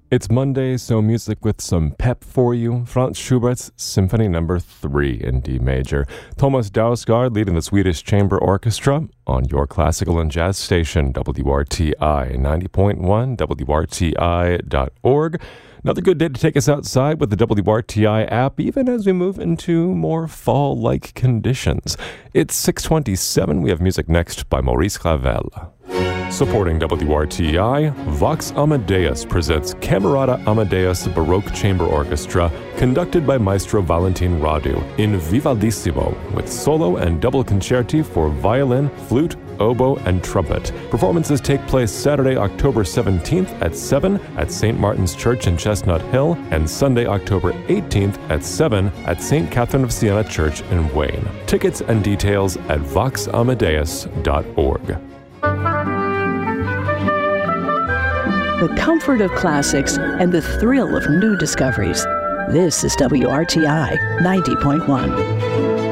It's Monday, so music with some pep for you. Franz Schubert's Symphony No. 3 in D major. Thomas Dausgaard leading the Swedish Chamber Orchestra on your classical and jazz station, WRTI 90.1, WRTI.org. Another good day to take us outside with the WRTI app, even as we move into more fall-like conditions. It's 6:27. We have music next by Maurice Ravel. Supporting WRTI, Vox Amadeus presents Camerata Amadeus Baroque Chamber Orchestra, conducted by Maestro Valentin Radu in Vivaldissimo, with solo and double concerti for violin, flute, oboe, and trumpet. Performances take place Saturday, October 17th at 7 at St. Martin's Church in Chestnut Hill, and Sunday, October 18th at 7 at St. Catherine of Siena Church in Wayne. Tickets and details at voxamadeus.org. The comfort of classics and the thrill of new discoveries. This is WRTI 90.1.